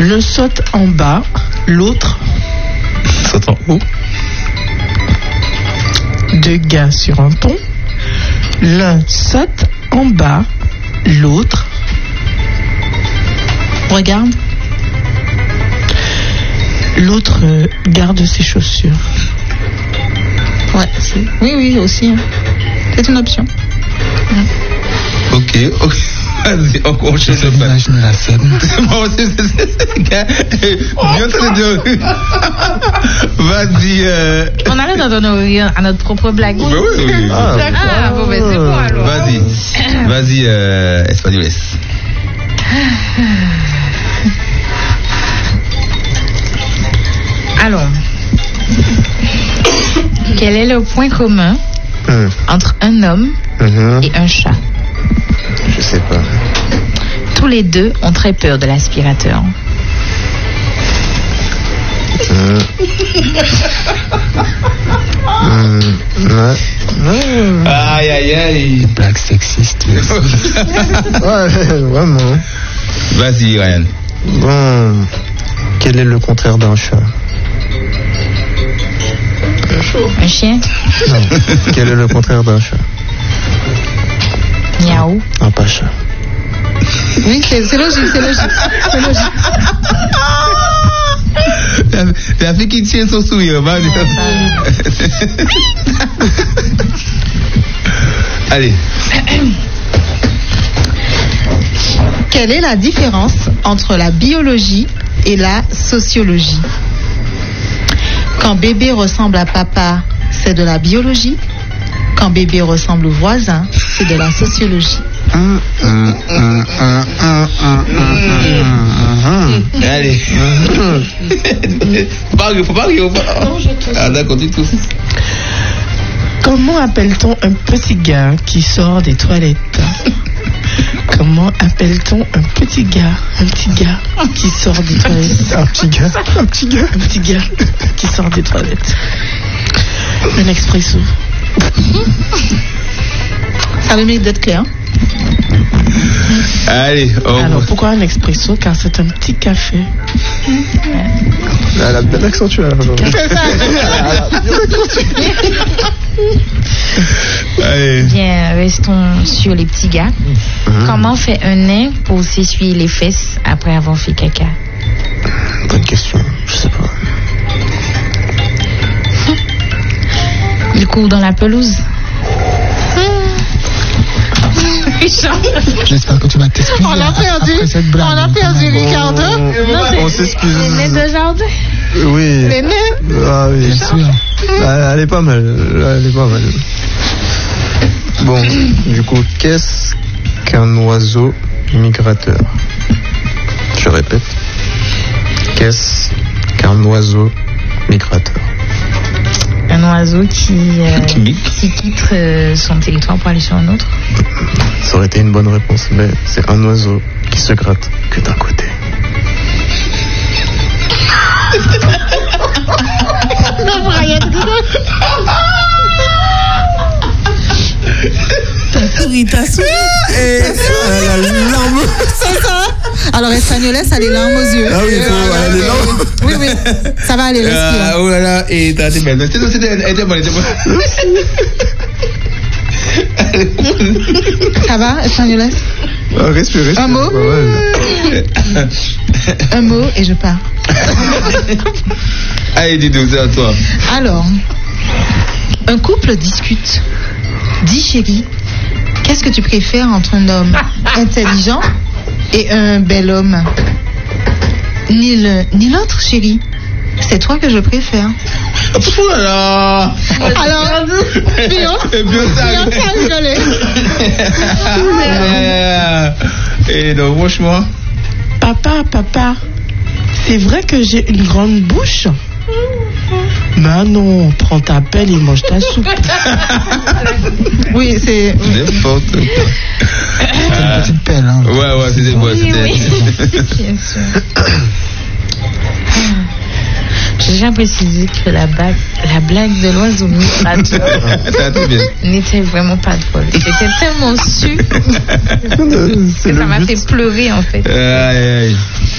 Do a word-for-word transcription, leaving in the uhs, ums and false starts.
L'un saute en bas, l'autre saute en haut. Deux gars sur un pont. L'un saute en bas, l'autre regarde. L'autre euh, garde ses chaussures. Ouais, c'est... oui, oui, aussi. Hein. C'est une option. Mmh. Ok, ok. Vas-y, encore chose de faire. Imagine la scène. Bon, c'est, c'est, c'est, bien entendu. Vas-y. Euh... On allait dans donner à notre propre blague. Oui, oui, oui. Ah, ah bon, ben c'est bon alors. Vas-y. Vas-y, euh, Espagnoles. Alors, quel est le point commun mmh. entre un homme mmh. et un chat? Je sais pas. Tous les deux ont très peur de l'aspirateur. Mmh. mmh. Ouais. Mmh. Aïe, aïe, aïe. Blague sexiste. Ouais, vraiment. Vas-y, Ryan. Bon, quel est le contraire d'un chat? Un chien? Non. Quel est le contraire d'un chat? Miaou. Un pas chat. Oui, c'est, c'est logique, c'est logique. C'est logique. La fille qui tient son sourire, va. Allez. Quelle est la différence entre la biologie et la sociologie? Quand bébé ressemble à papa, c'est de la biologie. Quand bébé ressemble au voisin, c'est de la sociologie. Hum, hum, hum, hum, hum, hum, hum, hum. Allez. Faut pas rire, faut pas rire. Non, je tousse. Ah d'accord, tu tousses. Comment appelle-t-on un petit gars qui sort des toilettes? Comment appelle-t-on un petit gars, un petit gars qui sort des toilettes? Un petit gars, un petit gars, un petit gars qui sort des toilettes. Un expresso. Ça le mérite d'être clair. Allez, oh. Alors pourquoi un expresso? Car c'est un petit café. Elle a bien accentué là. C'est ça. Allez. Bien, restons sur les petits gars. Mmh. Comment fait un nain pour s'essuyer les fesses après avoir fait caca? Bonne question, je sais pas. Il court dans la pelouse. J'espère que tu vas t'excuser. On a perdu. On a perdu Ricardo. On, on s'excuse. Les nains de jardin. Oui. Les nains. Ah oui. Bien sûr. Elle est pas mal. Elle est pas mal. Bon, du coup, qu'est-ce qu'un oiseau migrateur? Je répète. Qu'est-ce qu'un oiseau migrateur? Un oiseau qui, euh, qui quitte euh, son territoire pour aller sur un autre. Ça aurait été une bonne réponse, mais c'est un oiseau qui se gratte que d'un côté. Non, Brian. T'as souri, t'as souri. Et la larme. C'est ça. Alors, Espagnoles, a les larmes aux yeux. Ah oui, il faut euh, aller les larmes. Oui, oui. Ça va aller, respire. Ah, oh là là, et t'as été belle. Elle était bonne, elle était bonne. Ça va, Espagnoles? Ah, respire, respire. Un mot ouais. Un mot et je pars. Allez, dis-nous, c'est à toi. Alors, un couple discute. Dis chérie, qu'est-ce que tu préfères entre un homme intelligent et un bel homme? Ni l'un ni l'autre, chérie. C'est toi que je préfère. Oh là là. Alors, Beyoncé, Beyoncé a rigolé. Et donc, franchement. Papa, papa, c'est vrai que j'ai une grande bouche? Mais non, prends ta pelle et mange ta soupe. Oui, c'est... N'importe quoi. C'était une petite pelle, hein. Ouais, ouais, c'était quoi, oui, c'était... Oui. Bien sûr. J'ai déjà précisé que la, bague, la blague de l'oiseau migrateur n'était vraiment pas drôle. C'était tellement su que ça m'a fait pleurer, en fait. Aïe, aïe.